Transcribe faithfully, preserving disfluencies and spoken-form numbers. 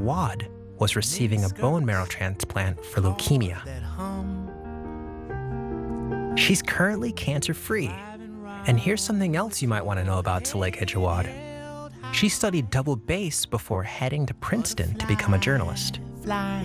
Jawad was receiving a bone marrow transplant for leukemia. She's currently cancer-free. And here's something else you might want to know about Suleika Jawad. She studied double bass before heading to Princeton to become a journalist.